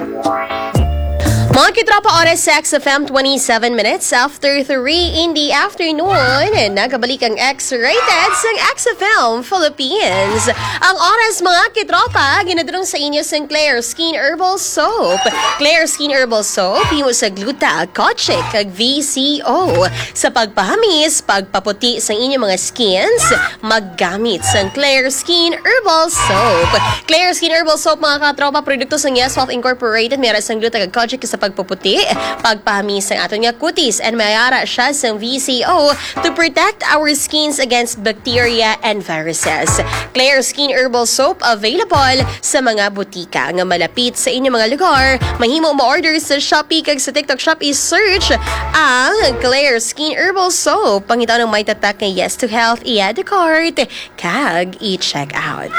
Mga kitropa, oras sa XFM, 27 minutes after 3 in the afternoon. Nagabalik ang X-Rated sa XFM Philippines. Ang oras, mga kitropa, ginadurong sa inyo sa Claire Skin Herbal Soap. Claire Skin Herbal Soap, himo sa gluta, kochik, kag VCO. Sa pagpahamis, pagpaputi sa inyong mga skins, maggamit sa Claire Skin Herbal Soap. Claire Skin Herbal Soap, mga katropa, produkto sa Yes Health Incorporated, mayroon sa gluta, kag kochik sa pagpuputi, pagpahamis ng aton nga kutis, and mayara siya sa VCO to protect our skins against bacteria and viruses. Claire Skin Herbal Soap available sa mga butika nga malapit sa inyong mga lugar. Mahimo mo-order sa Shopee kag sa TikTok Shop i-search ang Claire Skin Herbal Soap. Pangitaw ng may tatak nga Yes to Health, i-add the cart kag i-check out.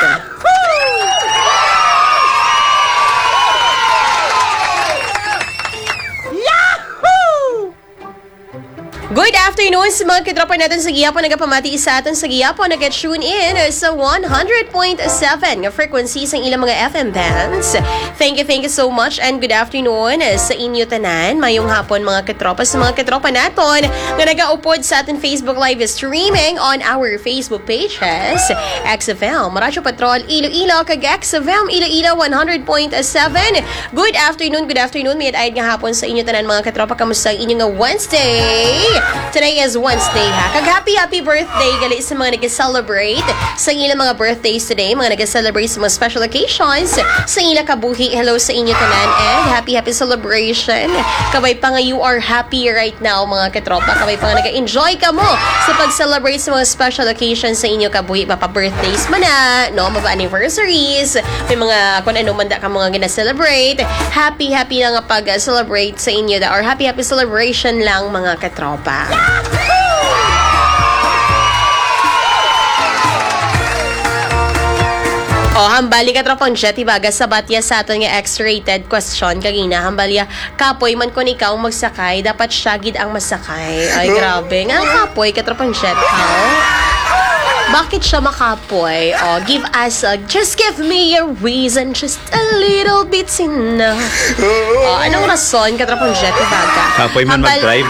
Good afternoon sa mga kitropa natin sa Giyapon. Nagapamati sa atin sa Giyapon. Nag-tune in sa 100.7 nga frequency sa ilang mga FM bands. Thank you so much and good afternoon sa inyo tanan. Mayong hapon mga kitropa sa mga kitropa naton nga nagaupod sa atin Facebook Live streaming on our Facebook pages. XFM, Radyo Patrol, Iloilo, kag XFM, Iloilo 100.7. Good afternoon. May ayad nga hapon sa inyo tanan mga kitropa. Kamusta ang inyo nga Wednesday? Today is Wednesday ha. Kag happy birthday gali sa mga nag-celebrate sa ilang mga birthdays today, mga nag-celebrate sa mga special occasions sa ilang kabuhi. Hello sa inyo tanan and happy celebration. Kabay pa nga you are happy right now mga katropa. Kabay pa nga nag-enjoy ka mo sa pag-celebrate sa mga special occasions sa inyo kabuhi. Mapa-birthdays man na, no? Mapa-anniversaries, may mga kung ano man da ka mga gina-celebrate. Happy lang nga pag-celebrate sa inyo da, or happy celebration lang mga katropa. Hambali ka tropang jet, ibaga sa batya sa aton nga X-rated question kagina. Hambali kapoy man kun ikaw magsakay, dapat syagid ang masakay. Ay grabe nga kapoy ka tropang jet ha. Bakit siya makapoy? Give us just give me a reason, just a little bit's enough. Anong rason ka tropang jet, ibaga? Kapoy man mag-drive.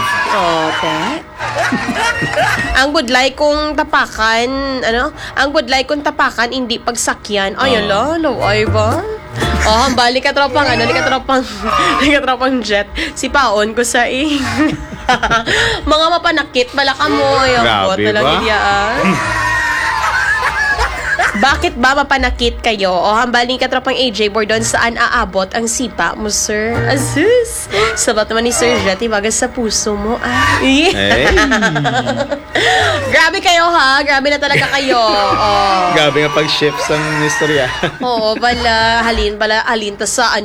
Ang budlay kong tapakan, ang budlay kong tapakan, hindi pagsakyan. Ay, low, ay ba? Hambali ka tropang, ka tropang jet. Si Paon ko sa mga mapanakit, balaka mo. Grabe ba? Bakit ba mapanakit kayo? Hambaling ka tropang AJ Bordon, saan aabot ang sipa mo, sir? Azus! Sabat naman ni Sir Jet, ibagas sa puso mo. Hey. Grabe kayo ha, grabe na talaga kayo. Grabe nga pag-shifts ang istorya. Halin ta sa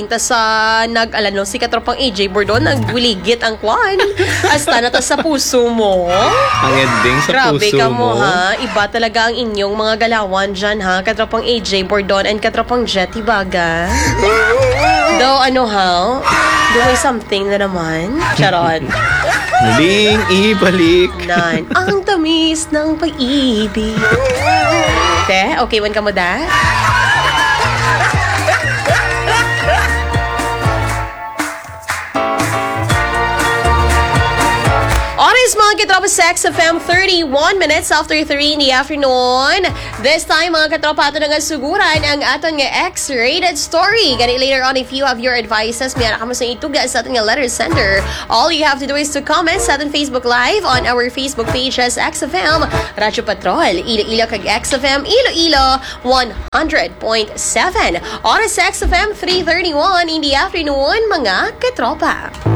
si katropang AJ Bordon, nagwiligit ang kwan. Hasta na ta sa puso mo. Ang ending sa grabe puso mo. Grabe ka mo ha, iba talaga ang inyong mga galawan dyan ha, katropang AJ Bordon and katropang Jet, ibaga. Though may something na naman. Charot. Muling ibalik. Ang tamis ng pag-ibig. Okay, wan ka mo da? Oras mga katropa sa XFM, 31 minutes after 3 in the afternoon. This time mga katropa, ato na nga suguran ang aton nga X-rated story. Gani later on, if you have your advices, mayara ka mo sa ituga sa aton nga letter sender. All you have to do is to comment sa aton Facebook Live on our Facebook pages, XFM, Radyo Patrol, Iloilo kag XFM, Iloilo 100.7. Oras sa XFM, 3:31 in the afternoon mga katropa.